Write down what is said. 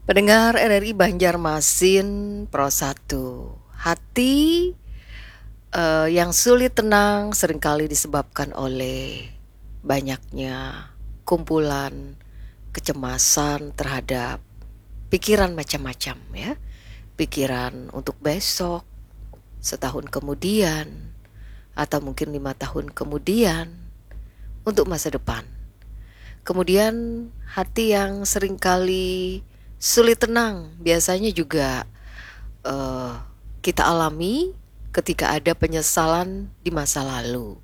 Pendengar RRI Banjarmasin Pro 1. Hati yang sulit tenang seringkali disebabkan oleh banyaknya kumpulan kecemasan terhadap pikiran macam-macam ya. Pikiran untuk besok, setahun kemudian, atau mungkin 5 tahun kemudian, untuk masa depan. Kemudian hati yang seringkali sulit tenang biasanya juga kita alami ketika ada penyesalan di masa lalu.